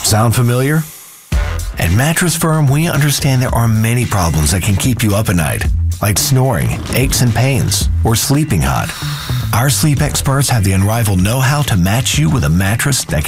Sound familiar? At Mattress Firm, we understand there are many problems that can keep you up at night, like snoring, aches and pains, or sleeping hot. Our sleep experts have the unrivaled know-how to match you with a mattress that